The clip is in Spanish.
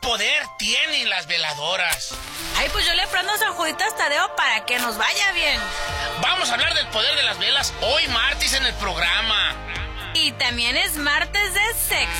poder tienen las veladoras? Ay, pues yo le prendo San Juditas Tadeo para que nos vaya bien. Vamos a hablar del poder de las velas hoy martes en el programa. Y también es martes de sexo.